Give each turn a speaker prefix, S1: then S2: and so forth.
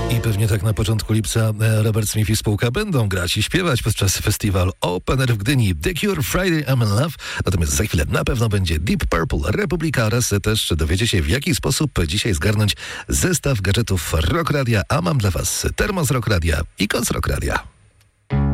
S1: I pewnie tak na początku lipca Robert Smith i spółka będą grać i śpiewać podczas festiwal Open Air w Gdyni. The Cure, Friday I'm in Love. Natomiast za chwilę na pewno będzie Deep Purple, Republika oraz też dowiecie się, w jaki sposób dzisiaj zgarnąć zestaw gadżetów Rock Radia. A mam dla was termos Rock Radia i koc Rock Radia.